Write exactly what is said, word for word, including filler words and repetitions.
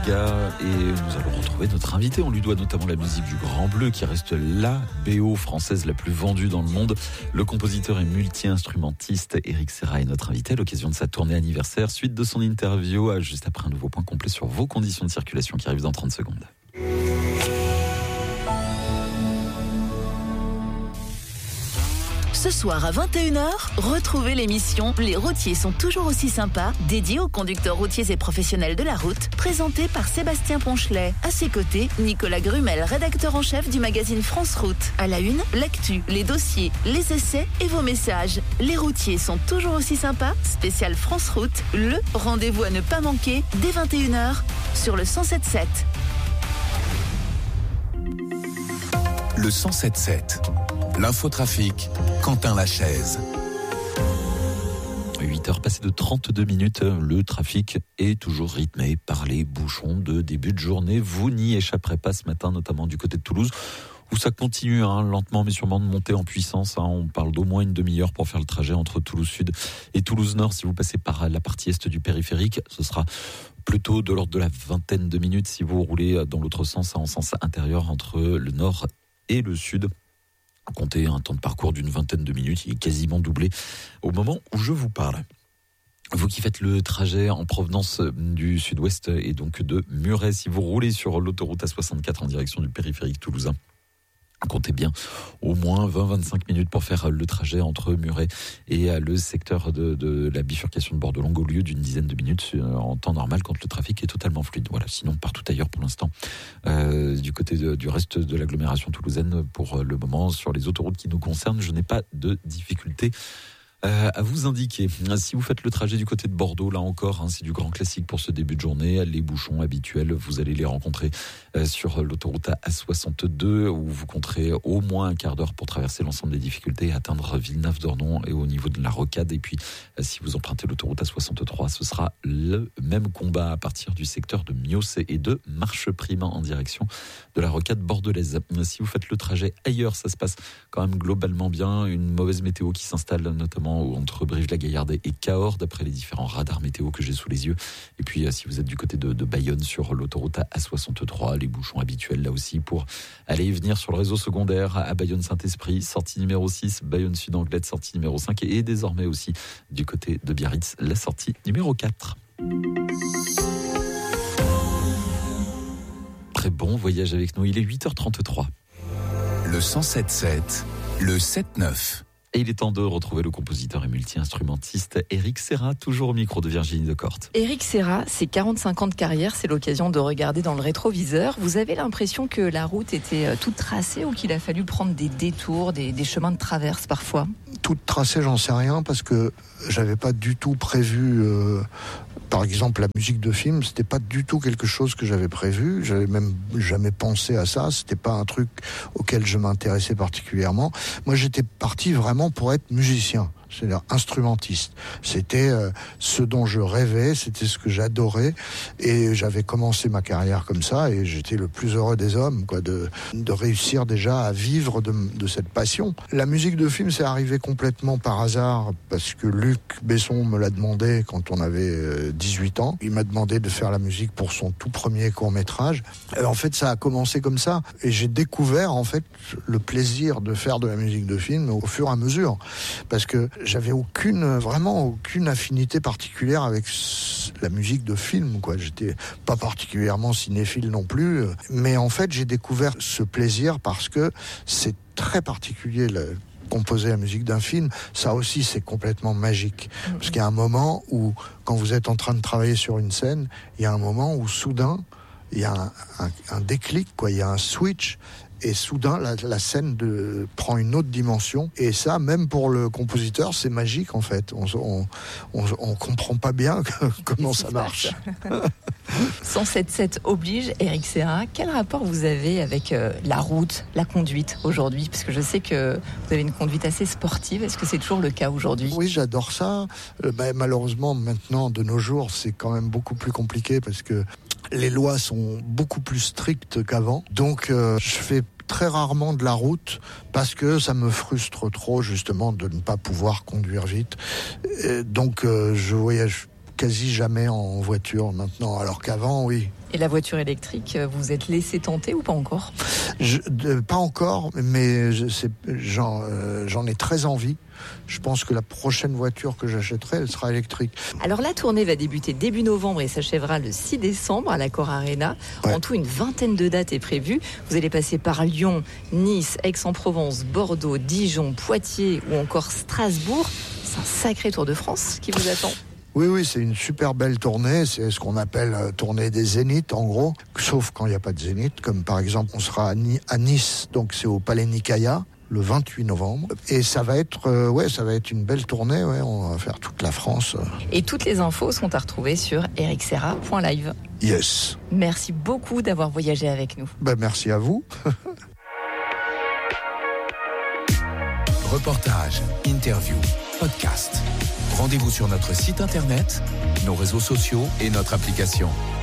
Vega et nous allons retrouver notre invité. On lui doit notamment la musique du Grand Bleu qui reste la B O française la plus vendue dans le monde. Le compositeur et multi-instrumentiste Eric Serra est notre invité à l'occasion de sa tournée anniversaire. Suite de son interview, juste après un nouveau point complet sur vos conditions de circulation qui arrive dans trente secondes. Ce soir à vingt et une heures, retrouvez l'émission Les routiers sont toujours aussi sympas, dédiée aux conducteurs routiers et professionnels de la route, présentée par Sébastien Ponchelet. À ses côtés, Nicolas Grumel, rédacteur en chef du magazine France Route. À la une, l'actu, les dossiers, les essais et vos messages. Les routiers sont toujours aussi sympas, spécial France Route, le rendez-vous à ne pas manquer dès vingt et une heures sur le cent sept virgule sept. Le cent sept virgule sept. L'infotrafic, Quentin Lachaise. huit heures passées de trente-deux minutes, le trafic est toujours rythmé par les bouchons de début de journée. Vous n'y échapperez pas ce matin, notamment du côté de Toulouse, où ça continue hein, lentement mais sûrement de monter en puissance. Hein. On parle d'au moins une demi-heure pour faire le trajet entre Toulouse Sud et Toulouse Nord. Si vous passez par la partie est du périphérique, ce sera plutôt de l'ordre de la vingtaine de minutes si vous roulez dans l'autre sens, en sens intérieur entre le Nord et le Sud. Comptez un temps de parcours d'une vingtaine de minutes, il est quasiment doublé au moment où je vous parle. Vous qui faites le trajet en provenance du sud-ouest et donc de Muret, si vous roulez sur l'autoroute A soixante-quatre en direction du périphérique toulousain, comptez bien au moins vingt à vingt-cinq minutes pour faire le trajet entre Muret et le secteur de, de la bifurcation de Bordeaux-Longue au lieu d'une dizaine de minutes en temps normal quand le trafic est totalement fluide. Voilà, sinon partout ailleurs pour l'instant, euh, du côté de, du reste de l'agglomération toulousaine, pour le moment, sur les autoroutes qui nous concernent, je n'ai pas de difficulté Euh, à vous indiquer. Si vous faites le trajet du côté de Bordeaux, là encore, hein, c'est du grand classique pour ce début de journée. Les bouchons habituels, vous allez les rencontrer euh, sur l'autoroute A soixante-deux, où vous compterez au moins un quart d'heure pour traverser l'ensemble des difficultés et atteindre Villeneuve-d'Ornon et au niveau de la Rocade. Et puis, euh, si vous empruntez l'autoroute A soixante-trois, ce sera le même combat à partir du secteur de Mios et de Marcheprime en direction de la Rocade bordelaise. Si vous faites le trajet ailleurs, ça se passe quand même globalement bien. Une mauvaise météo qui s'installe notamment entre Brive-la-Gaillarde et Cahors, d'après les différents radars météo que j'ai sous les yeux. Et puis, si vous êtes du côté de, de Bayonne, sur l'autoroute A soixante-trois, les bouchons habituels là aussi pour aller et venir sur le réseau secondaire à Bayonne-Saint-Esprit, sortie numéro six, Bayonne-Sud-Anglette, sortie numéro cinq, et désormais aussi du côté de Biarritz, la sortie numéro quatre. Très bon voyage avec nous, il est huit heures trente-trois. Le cent sept virgule sept, le sept neuf. Et il est temps de retrouver le compositeur et multi-instrumentiste Eric Serra, toujours au micro de Virginie Decorte. Eric Serra, c'est quarante-cinq ans de carrière, c'est l'occasion de regarder dans le rétroviseur. Vous avez l'impression que la route était toute tracée ou qu'il a fallu prendre des détours, des, des chemins de traverse parfois ? Toute tracée, j'en sais rien, parce que j'avais pas du tout prévu... Euh... Par exemple, la musique de film, c'était pas du tout quelque chose que j'avais prévu. J'avais même jamais pensé à ça. C'était pas un truc auquel je m'intéressais particulièrement. Moi, j'étais parti vraiment pour être musicien, c'est-à-dire instrumentiste. C'était euh, ce dont je rêvais, c'était ce que j'adorais, et j'avais commencé ma carrière comme ça, et j'étais le plus heureux des hommes, quoi, de, de réussir déjà à vivre de, de cette passion. La musique de film, c'est arrivé complètement par hasard, parce que Luc Besson me l'a demandé quand on avait euh, dix-huit ans. Il m'a demandé de faire la musique pour son tout premier court-métrage. Et en fait, ça a commencé comme ça, et j'ai découvert en fait le plaisir de faire de la musique de film au fur et à mesure, parce que j'avais aucune, vraiment aucune affinité particulière avec la musique de film, quoi. J'étais pas particulièrement cinéphile non plus, mais en fait, j'ai découvert ce plaisir parce que c'est très particulier, le, composer la musique d'un film. Ça aussi, c'est complètement magique. Parce qu'il y a un moment où, quand vous êtes en train de travailler sur une scène, il y a un moment où soudain, il y a un, un, un déclic, quoi. Il y a un switch. Et soudain, la, la scène de, prend une autre dimension. Et ça, même pour le compositeur, c'est magique, en fait. On on, on, on comprend pas bien comment ça marche. cent sept sept oblige, Eric Serra. Quel rapport vous avez avec euh, la route, la conduite aujourd'hui ? Parce que je sais que vous avez une conduite assez sportive. Est-ce que c'est toujours le cas aujourd'hui ? Oui, j'adore ça. Euh, bah, malheureusement, maintenant, de nos jours, c'est quand même beaucoup plus compliqué parce que les lois sont beaucoup plus strictes qu'avant. Donc, euh, je fais très rarement de la route parce que ça me frustre trop, justement, de ne pas pouvoir conduire vite. Et donc, euh, je voyage quasi jamais en voiture maintenant, alors qu'avant, oui, Et la voiture électrique, vous êtes laissé tenter ou pas encore ? je, de, Pas encore, mais je, c'est, j'en, euh, j'en ai très envie. Je pense que la prochaine voiture que j'achèterai, elle sera électrique. Alors la tournée va débuter début novembre et s'achèvera le six décembre à l'Accor Arena. Ouais. En tout, une vingtaine de dates est prévue. Vous allez passer par Lyon, Nice, Aix-en-Provence, Bordeaux, Dijon, Poitiers ou encore Strasbourg. C'est un sacré Tour de France qui vous attend. Oui, oui, c'est une super belle tournée. C'est ce qu'on appelle euh, tournée des zéniths, en gros. Sauf quand il n'y a pas de zénith. Comme par exemple, on sera à, Ni- à Nice, donc c'est au Palais Nicaïa, le vingt-huit novembre. Et ça va être, euh, ouais, ça va être une belle tournée. Ouais, on va faire toute la France. Et toutes les infos sont à retrouver sur eric serra point live. Yes. Merci beaucoup d'avoir voyagé avec nous. Ben, merci à vous. Reportage, interview, podcast. Rendez-vous sur notre site internet, nos réseaux sociaux et notre application.